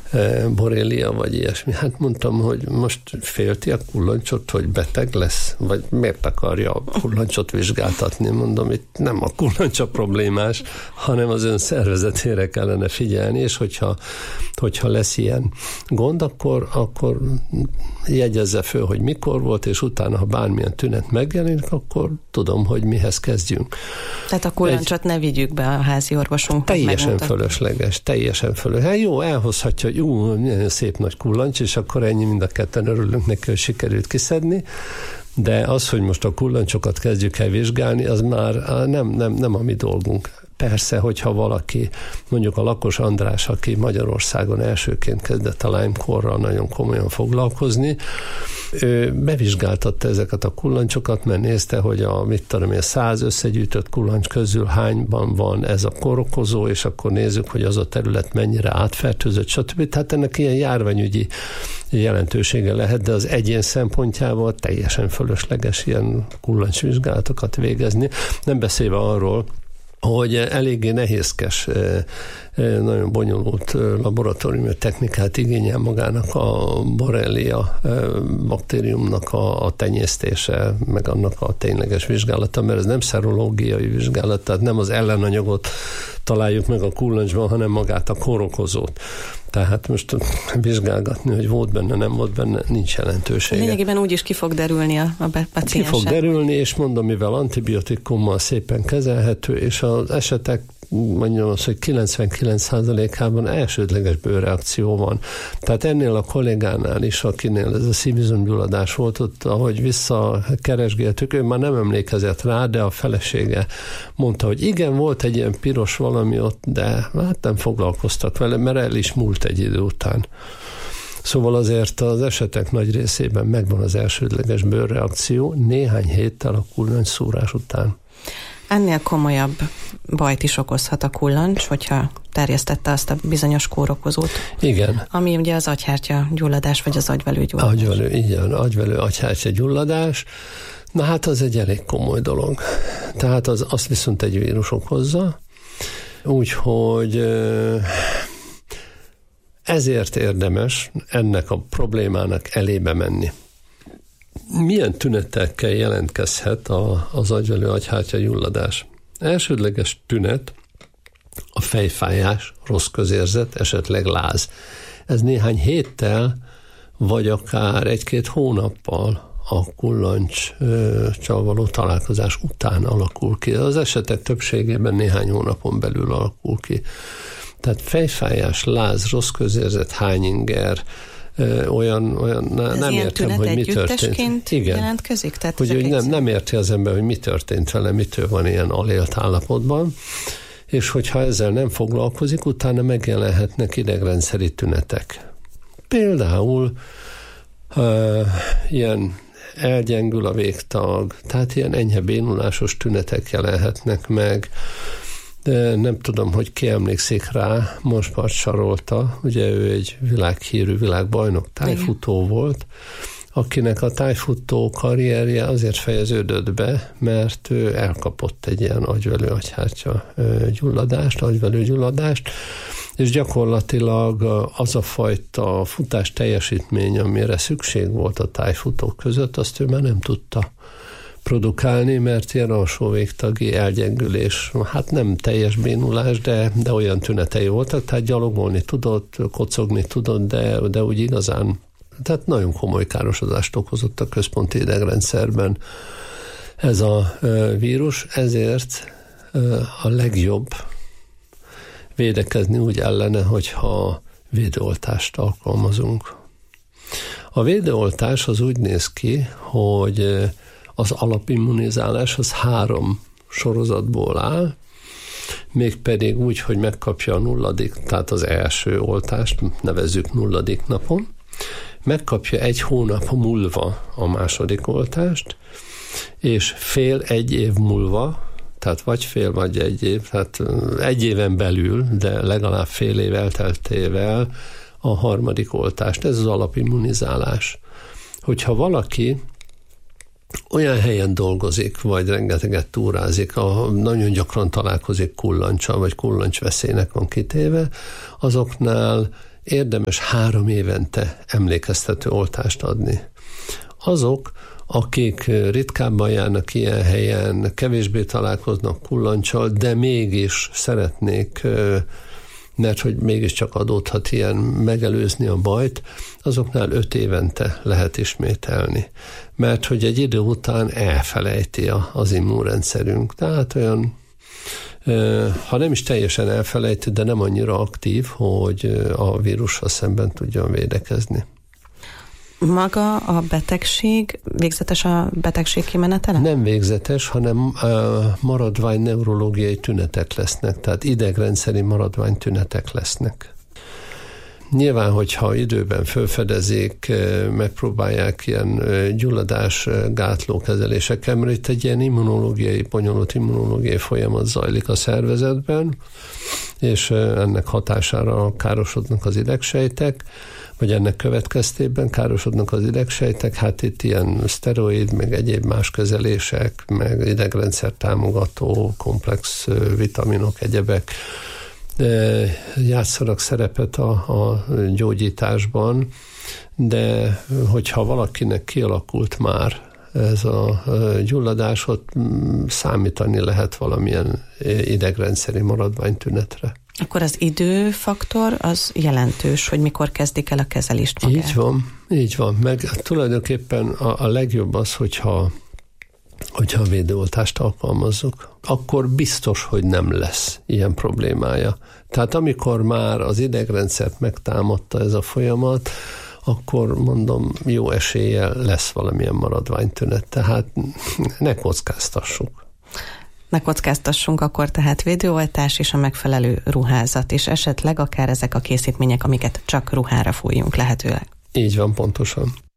borrelia, vagy ilyesmi. Hát mondtam, hogy most félti a kullancsot, hogy beteg lesz, vagy miért akarja a kullancsot vizsgáltatni? Mondom, itt nem a kullancs a problémás, hanem az ön szervezetére kellene figyelni, és hogyha lesz ilyen gond, akkor jegyezze föl, hogy mikor volt, és utána, ha bármilyen tünet megjelenik, akkor tudom, hogy mihez kezdjünk. Tehát a kullancsot ne vigyük be a házi orvosunknak. Teljesen fölösleges. Hát jó, elhozhatja, hogy nagyon szép nagy kullancs, és akkor ennyi, mind a ketten örülünk neki, hogy sikerült kiszedni, de az, hogy most a kullancsokat kezdjük el vizsgálni, az már nem a mi dolgunk. Persze, hogyha valaki, mondjuk a Lakos András, aki Magyarországon elsőként kezdett a Lyme-korral nagyon komolyan foglalkozni, ő bevizsgáltatta ezeket a kullancsokat, mert nézte, hogy a 100 összegyűjtött kullancs közül hányban van ez a kórokozó, és akkor nézzük, hogy az a terület mennyire átfertőzött, stb. Tehát ennek ilyen járványügyi jelentősége lehet, de az egyén szempontjából teljesen fölösleges ilyen kullancsvizsgálatokat végezni. Nem beszélve arról, hogy eléggé nehézkes, nagyon bonyolult laboratóriumi technikát igényel magának a borrelia baktériumnak a tenyésztése, meg annak a tényleges vizsgálata, mert ez nem szerológiai vizsgálat, tehát nem az ellenanyagot találjuk meg a kullancsban, hanem magát a kórokozót. Tehát most vizsgálgatni, hogy volt benne, nem volt benne, nincs jelentősége. Lényegében úgy is ki fog derülni a paciensen. Ki fog derülni, és mondom, mivel antibiotikummal szépen kezelhető, és az esetek, mondjam azt, hogy 99%-ában elsődleges bőrreakció van. Tehát ennél a kollégánál is, akinél ez a szívizomgyulladás volt, ott, ahogy visszakeresgéltük, ő már nem emlékezett rá, de a felesége mondta, hogy igen, volt egy ilyen piros valami ott, de hát nem foglalkoztak vele, mert el is múlt egy idő után. Szóval azért az esetek nagy részében megvan az elsődleges bőrreakció néhány héttel a kullancs-szúrás után. Ennél komolyabb bajt is okozhat a kullancs, hogyha terjesztette azt a bizonyos kórokozót. Igen. Ami ugye az agyhártya gyulladás, vagy az agyvelő gyulladás. Igen, agyvelő agyhártya gyulladás. Na hát az egy elég komoly dolog. Tehát azt viszont egy vírus okozza, úgyhogy ezért érdemes ennek a problémának elébe menni. Milyen tünetekkel jelentkezhet az agyvelő agyhártya gyulladás? Elsődleges tünet a fejfájás, rossz közérzet, esetleg láz. Ez néhány héttel, vagy akár 1-2 hónappal a kullancsal való találkozás után alakul ki. Az esetek többségében néhány hónapon belül alakul ki. Tehát fejfájás, láz, rossz közérzet, hányinger, olyan nem értem, hogy mi történt. Igen. Jelentkezik? Tehát hogy nem érti az ember, hogy mi történt vele, mitől van ilyen alélt állapotban, és hogyha ezzel nem foglalkozik, utána megjelenhetnek idegrendszeri tünetek. Például ilyen elgyengül a végtag, tehát ilyen enyhe bénulásos tünetek jelenhetnek meg. De nem tudom, hogy ki emlékszik rá, Monspart Sarolta, ugye ő egy világhírű világbajnok tájfutó volt, akinek a tájfutó karrierje azért fejeződött be, mert ő elkapott egy ilyen agyvelő agyhártya gyulladást, agyvelő gyulladást, és gyakorlatilag az a fajta futás teljesítmény, amire szükség volt a tájfutók között, azt ő már nem tudta produkálni, mert ilyen alsó végtagi elgyengülés, hát nem teljes bénulás, de olyan tünetei voltak, tehát gyalogolni tudott, kocogni tudott, de úgy igazán, tehát nagyon komoly károsodást okozott a központi idegrendszerben ez a vírus, ezért a legjobb védekezni úgy ellene, hogyha védőoltást alkalmazunk. A védőoltás az úgy néz ki, hogy az alapimmunizálás az 3 sorozatból áll, mégpedig úgy, hogy megkapja a 0., tehát az első oltást, nevezzük 0. napon, megkapja 1 hónap múlva a második oltást, és fél-1 év múlva, tehát vagy fél, vagy 1 év, tehát 1 éven belül, de legalább fél év elteltével a harmadik oltást. Ez az alapimmunizálás. Hogyha valaki olyan helyen dolgozik, vagy rengeteget túrázik, nagyon gyakran találkozik kullancsal, vagy kullancsveszélynek van kitéve, azoknál érdemes 3 évente emlékeztető oltást adni. Azok, akik ritkábban járnak ilyen helyen, kevésbé találkoznak kullancsal, de mégis szeretnék, mert hogy mégiscsak adódhat ilyen, megelőzni a bajt, azoknál 5 évente lehet ismételni. Mert hogy egy idő után elfelejti az immunrendszerünk. Tehát olyan, ha nem is teljesen elfelejti, de nem annyira aktív, hogy a vírussal szemben tudjon védekezni. Maga a betegség, végzetes a betegség kimenetele? Nem végzetes, hanem maradvány neurológiai tünetek lesznek, tehát idegrendszeri maradvány tünetek lesznek. Nyilván, hogyha időben felfedezik, megpróbálják ilyen gyulladásgátló kezelésekkel, mert itt egy ilyen bonyolult immunológiai folyamat zajlik a szervezetben, és ennek hatására károsodnak az idegsejtek, vagy ennek következtében károsodnak az idegsejtek, hát itt ilyen szteroid, meg egyéb más kezelések, meg idegrendszer támogató, komplex vitaminok, egyebek játszanak szerepet a gyógyításban, de hogyha valakinek kialakult már ez a gyulladás, ott számítani lehet valamilyen idegrendszeri maradványtünetre. Akkor az időfaktor az jelentős, hogy mikor kezdik el a kezelést magát. Így van. Meg tulajdonképpen a legjobb az, hogyha a védőoltást alkalmazzuk, akkor biztos, hogy nem lesz ilyen problémája. Tehát amikor már az idegrendszert megtámadta ez a folyamat, akkor mondom, jó eséllyel lesz valamilyen maradványtünet. Tehát ne kockáztassuk. Ne kockáztassunk, akkor tehát védőoltás és a megfelelő ruházat, és esetleg akár ezek a készítmények, amiket csak ruhára fújjunk lehetőleg. Így van, pontosan.